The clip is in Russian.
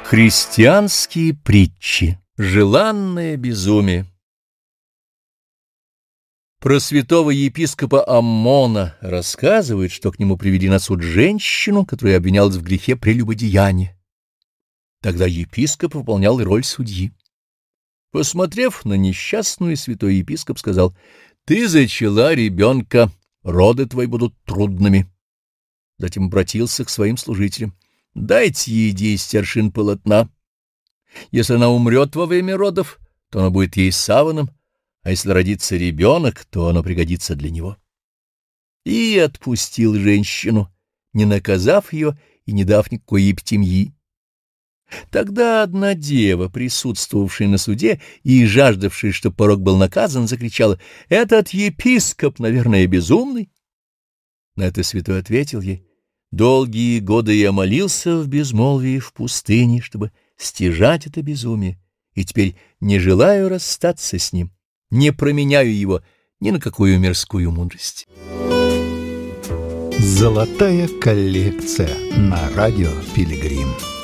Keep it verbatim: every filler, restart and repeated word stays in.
Христианские притчи. Желанное безумие. Про святого епископа Аммона рассказывают, что к нему привели на суд женщину, которая обвинялась в грехе прелюбодеяния. Тогда епископ выполнял роль судьи. Посмотрев на несчастную, святой епископ сказал: «Ты зачала ребенка, роды твои будут трудными». Затем обратился к своим служителям: «Дайте ей десять аршин полотна. Если она умрет во время родов, то оно будет ей саваном, а если родится ребенок, то оно пригодится для него». И отпустил женщину, не наказав ее и не дав никакой епитемьи. Тогда одна дева, присутствовавшая на суде и жаждавшая, чтобы порок был наказан, закричала: «Этот епископ, наверное, безумный». На это святой ответил ей: «Долгие годы я молился в безмолвии в пустыне, чтобы стяжать это безумие, и теперь не желаю расстаться с ним, не променяю его ни на какую мирскую мудрость». Золотая коллекция на радио Пилигрим.